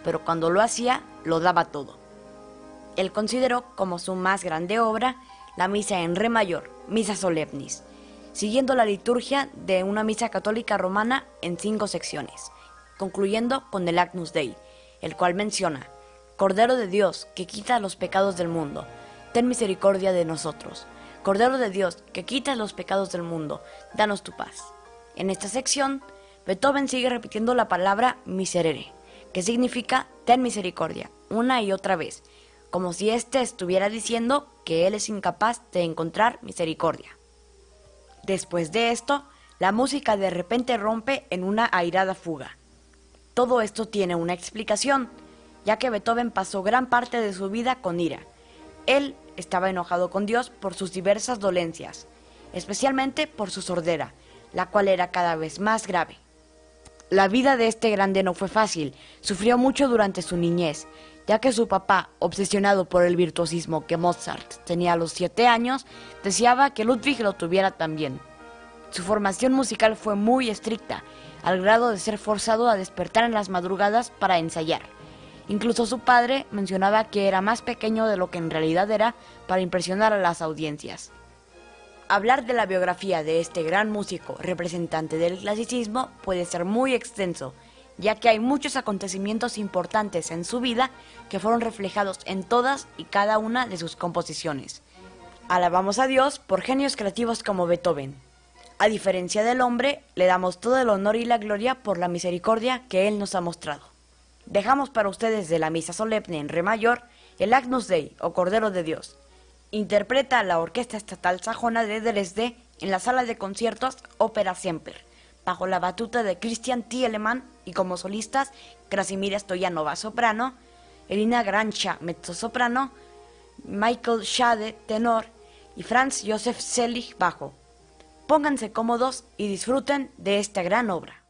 pero cuando lo hacía, lo daba todo. Él consideró como su más grande obra la misa en re mayor, Missa Solemnis, siguiendo la liturgia de una misa católica romana en 5 secciones, concluyendo con el Agnus Dei, el cual menciona: Cordero de Dios, que quita los pecados del mundo, ten misericordia de nosotros. Cordero de Dios, que quitas los pecados del mundo, danos tu paz. En esta sección, Beethoven sigue repitiendo la palabra miserere, que significa ten misericordia, una y otra vez, como si éste estuviera diciendo que él es incapaz de encontrar misericordia. Después de esto, la música de repente rompe en una airada fuga. Todo esto tiene una explicación, ya que Beethoven pasó gran parte de su vida con ira. Él estaba enojado con Dios por sus diversas dolencias, especialmente por su sordera, la cual era cada vez más grave. La vida de este grande no fue fácil, sufrió mucho durante su niñez, ya que su papá, obsesionado por el virtuosismo que Mozart tenía a los 7 años, deseaba que Ludwig lo tuviera también. Su formación musical fue muy estricta, al grado de ser forzado a despertar en las madrugadas para ensayar. Incluso su padre mencionaba que era más pequeño de lo que en realidad era para impresionar a las audiencias. Hablar de la biografía de este gran músico representante del clasicismo puede ser muy extenso, ya que hay muchos acontecimientos importantes en su vida que fueron reflejados en todas y cada una de sus composiciones. Alabamos a Dios por genios creativos como Beethoven. A diferencia del hombre, le damos todo el honor y la gloria por la misericordia que Él nos ha mostrado. Dejamos para ustedes de la Misa Solemne en re mayor el Agnus Dei, o Cordero de Dios. Interpreta la Orquesta Estatal Sajona de Dresde en la sala de conciertos Ópera Semper, bajo la batuta de Christian Thielemann y como solistas Krasimira Stoyanova soprano, Elina Grancha mezzosoprano, Michael Schade tenor y Franz Josef Selig bajo. Pónganse cómodos y disfruten de esta gran obra.